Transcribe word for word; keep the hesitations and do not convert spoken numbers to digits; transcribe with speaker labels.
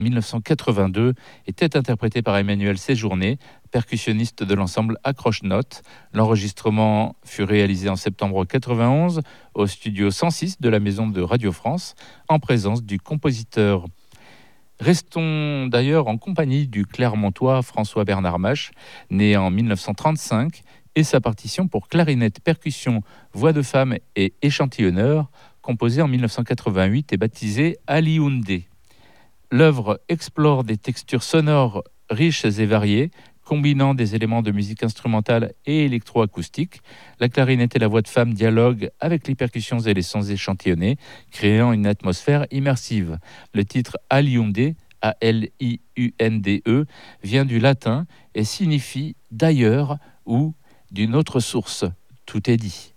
Speaker 1: mille neuf cent quatre-vingt-deux, était interprété par Emmanuel Séjourné, percussionniste de l'ensemble Accroche-Notes. L'enregistrement fut réalisé en septembre quatre-vingt-onze au studio cent six de la Maison de Radio France, en présence du compositeur. Restons d'ailleurs en compagnie du Clermontois François Bernard Mache, né en mille neuf cent trente-cinq, et sa partition pour clarinette, percussion, voix de femme et échantillonneur, composée en mille neuf cent quatre-vingt-huit et baptisée Alioundé. L'œuvre explore des textures sonores riches et variées, combinant des éléments de musique instrumentale et électroacoustique. La clarinette et la voix de femme dialoguent avec les percussions et les sons échantillonnés, créant une atmosphère immersive. Le titre Alioundé, A L I U N D E, vient du latin et signifie d'ailleurs ou d'une autre source. Tout est dit.